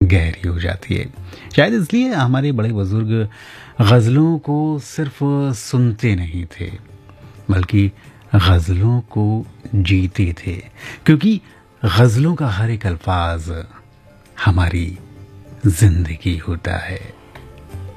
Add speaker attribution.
Speaker 1: गहरी हो जाती है। शायद इसलिए हमारे बड़े बुजुर्ग गज़लों को सिर्फ सुनते नहीं थे, बल्कि गज़लों को जीते थे, क्योंकि गज़लों का हर एक अल्फाज हमारी जिंदगी होता है।